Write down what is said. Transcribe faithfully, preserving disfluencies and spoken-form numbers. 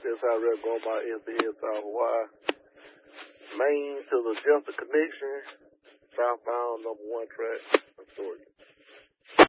This how we're going by S B S South Hawaii. Main to the Delta Connection, southbound number one track, Astoria.